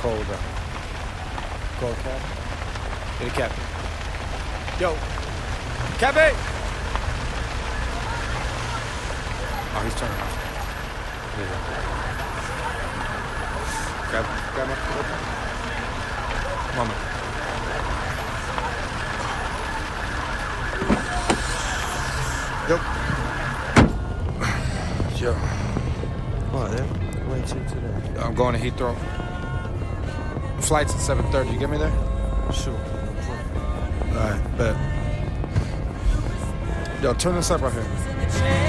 call the captain. Hey, the captain. Yo, Captain! Oh, he's turning off. Yeah. Grab my Mama. Yo. What then? Where to today? I'm going to Heathrow. Flight's at 7:30. You get me there? Sure. All right, bet. Yo, turn this up right here.